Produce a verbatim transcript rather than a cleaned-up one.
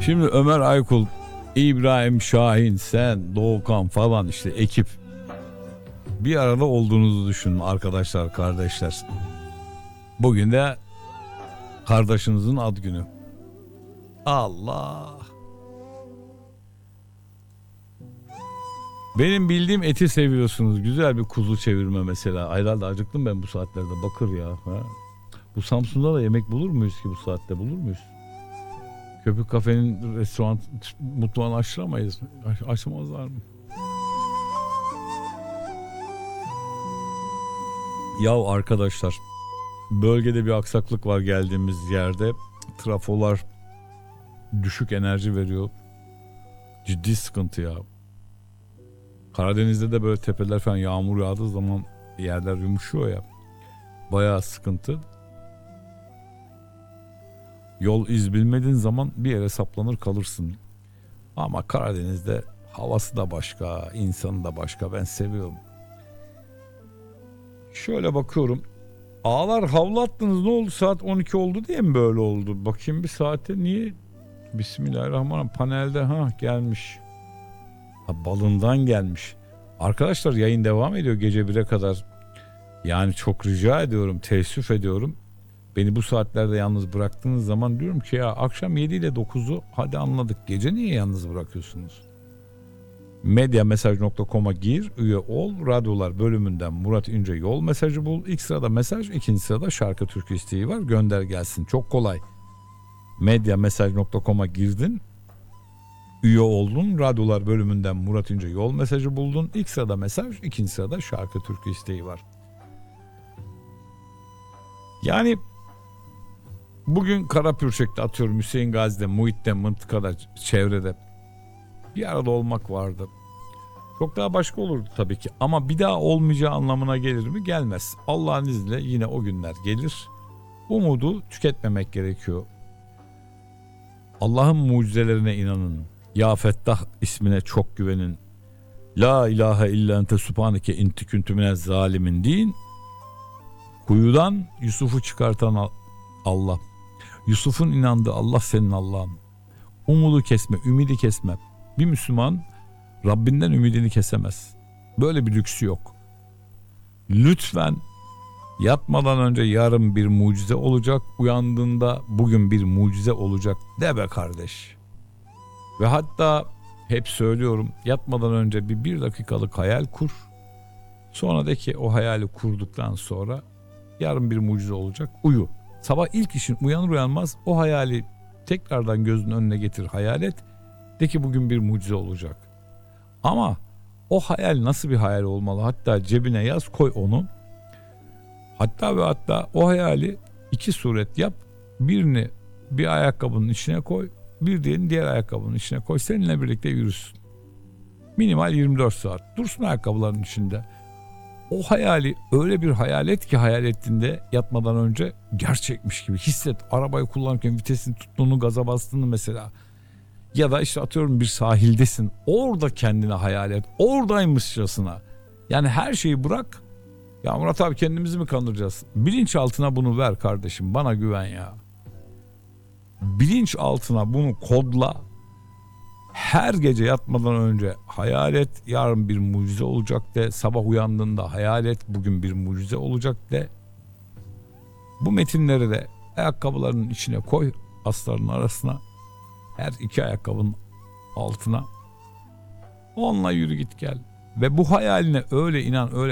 Şimdi Ömer Aykul, İbrahim Şahin, sen, Doğukan falan işte ekip bir arada olduğunuzu düşünün arkadaşlar, kardeşler. Bugün de kardeşinizin ad günü. Allah. Benim bildiğim eti seviyorsunuz. Güzel bir kuzu çevirme mesela. Herhalde acıktım ben bu saatlerde. Bakır ya. Ha? Bu Samsun'da da yemek bulur muyuz ki bu saatte? Bulur muyuz? Köpük Kafe'nin restoran mutfağını açtıramayız. Açmazlar mı? Ya arkadaşlar, bölgede bir aksaklık var geldiğimiz yerde. Trafolar düşük enerji veriyor. Ciddi sıkıntı ya. Karadeniz'de de böyle tepeler falan yağmur yağdığı zaman yerler yumuşuyor ya. Bayağı sıkıntı. Yol iz bilmediğin zaman bir yere saplanır kalırsın. Ama Karadeniz'de havası da başka, insanı da başka. Ben seviyorum. Şöyle bakıyorum. Ağlar havlattınız, ne oldu, saat on iki oldu diye mi böyle oldu? Bakayım bir saate, niye? Bismillahirrahmanirrahim, panelde ha gelmiş. Ha, balından gelmiş. Arkadaşlar yayın devam ediyor gece bire kadar. Yani çok rica ediyorum, teessüf ediyorum. Beni bu saatlerde yalnız bıraktığınız zaman diyorum ki ya akşam yedi ile dokuzu hadi anladık, gece niye yalnız bırakıyorsunuz? medyamesaj nokta com'a gir, üye ol, radyolar bölümünden Murat İnce yol mesajı bul. İlk sırada mesaj, ikinci sırada şarkı türkü isteği var, gönder gelsin, çok kolay. medyamesaj nokta com'a girdin, üye oldun, radyolar bölümünden Murat İnce yol mesajı buldun. İlk sırada mesaj, ikinci sırada şarkı türkü isteği var. Yani bugün Karapürçek'te, atıyorum Hüseyin Gazi'de, Muhit'te, mıntıkada, çevrede bir arada olmak vardı. Çok daha başka olurdu tabii ki. Ama bir daha olmayacağı anlamına gelir mi? Gelmez. Allah'ın izniyle yine o günler gelir. Umudu tüketmemek gerekiyor. Allah'ın mucizelerine inanın. Ya Fettah ismine çok güvenin. La ilahe illa ente subhaneke inti kuntu minez zalimin deyin. Kuyudan Yusuf'u çıkartan Allah. Yusuf'un inandığı Allah senin Allah'ın. Umudu kesme, ümidi kesme. Bir Müslüman Rabbinden ümidini kesemez. Böyle bir lüksü yok. Lütfen yatmadan önce yarın bir mucize olacak, uyandığında bugün bir mucize olacak de be kardeş. Ve hatta hep söylüyorum, yatmadan önce bir bir dakikalık hayal kur. Sonra de ki o hayali kurduktan sonra yarın bir mucize olacak, uyu. Sabah ilk işin uyanır uyanmaz o hayali tekrardan gözünün önüne getir, hayal et. De ki bugün bir mucize olacak. Ama o hayal nasıl bir hayal olmalı? Hatta cebine yaz, koy onu. Hatta ve hatta o hayali iki suret yap. Birini bir ayakkabının içine koy. Bir diğerini diğer ayakkabının içine koy. Seninle birlikte yürüsün. Minimal yirmi dört saat. Dursun ayakkabıların içinde. O hayali öyle bir hayal et ki hayal ettiğinde yatmadan önce gerçekmiş gibi hisset. Arabayı kullanırken vitesini tuttuğunu, gaza bastığını mesela. Ya da işte atıyorum bir sahildesin. Orada kendini hayal et. Oradaymışçasına. Yani her şeyi bırak. Ya Murat abi kendimizi mi kandıracağız? Bilinçaltına bunu ver kardeşim. Bana güven ya. Bilinçaltına bunu kodla. Her gece yatmadan önce hayal et. Yarın bir mucize olacak de. Sabah uyandığında hayal et. Bugün bir mucize olacak de. Bu metinleri de ayakkabılarının içine koy. Asların arasına. Her iki ayakkabının altına. Onunla yürü git gel. Ve bu hayaline öyle inan, öyle